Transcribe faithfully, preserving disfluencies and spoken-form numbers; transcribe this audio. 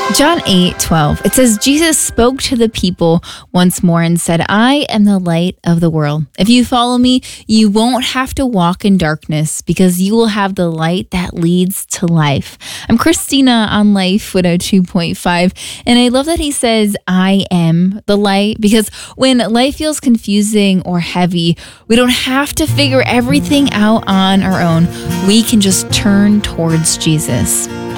John eight twelve. It says, Jesus spoke to the people once more and said, I am the light of the world. If you follow me, you won't have to walk in darkness because you will have the light that leads to life. I'm Christina on Life one oh two point five, and I love that he says, I am the light, because when life feels confusing or heavy, we don't have to figure everything out on our own. We can just turn towards Jesus.